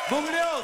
Bungriot.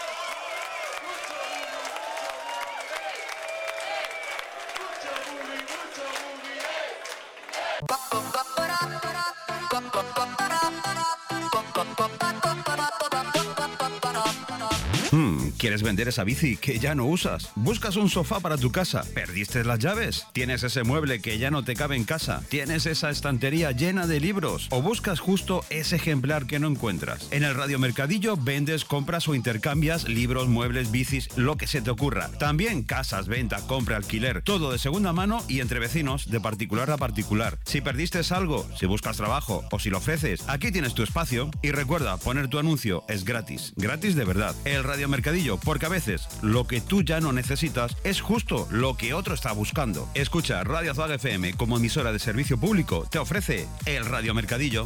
¿Quieres vender esa bici que ya no usas? ¿Buscas un sofá para tu casa? ¿Perdiste las llaves? ¿Tienes ese mueble que ya no te cabe en casa? ¿Tienes esa estantería llena de libros? ¿O buscas justo ese ejemplar que no encuentras? En el Radio Mercadillo vendes, compras o intercambias libros, muebles, bicis, lo que se te ocurra. También casas, venta, compra, alquiler, todo de segunda mano y entre vecinos, de particular a particular. Si perdiste algo, si buscas trabajo o si lo ofreces, aquí tienes tu espacio. Y recuerda, poner tu anuncio es gratis. Gratis de verdad. El Radio Mercadillo, porque a veces lo que tú ya no necesitas es justo lo que otro está buscando. Escucha, Radio Azúcar FM como emisora de servicio público te ofrece el Radio Mercadillo.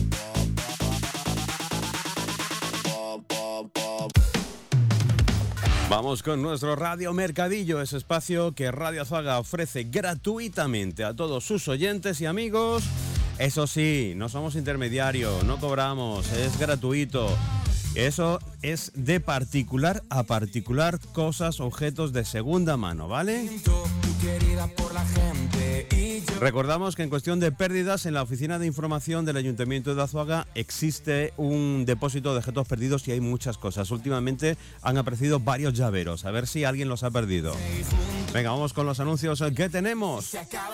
Vamos con nuestro Radio Mercadillo, ese espacio que Radio Azuaga ofrece gratuitamente a todos sus oyentes y amigos. Eso sí, no somos intermediarios, no cobramos, es gratuito. Eso es de particular a particular, cosas, objetos de segunda mano, ¿vale? Recordamos que en cuestión de pérdidas, en la oficina de información del Ayuntamiento de Azuaga existe un depósito de objetos perdidos y hay muchas cosas. Últimamente han aparecido varios llaveros, a ver si alguien los ha perdido. Venga, vamos con los anuncios que tenemos.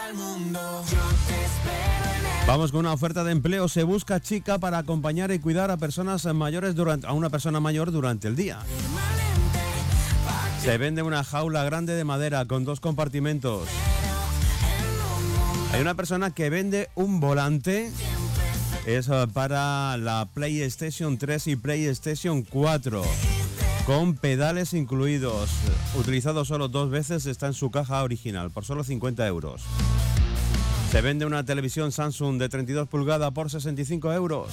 Vamos con una oferta de empleo. Se busca chica para acompañar y cuidar a personas mayores a una persona mayor durante el día. Se vende una jaula grande de madera con 2 compartimentos. Hay una persona que vende un volante. Es para la PlayStation 3 y PlayStation 4. Con pedales incluidos. Utilizado solo 2 veces, está en su caja original por solo 50 euros. Se vende una televisión Samsung de 32 pulgadas por 65 euros.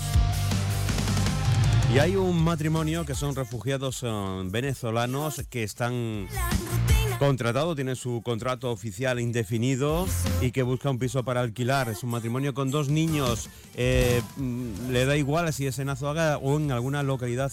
Y hay un matrimonio que son refugiados venezolanos que están contratados, tienen su contrato oficial indefinido y que busca un piso para alquilar. Es un matrimonio con 2 niños. Le da igual si es en Azuaga o en alguna localidad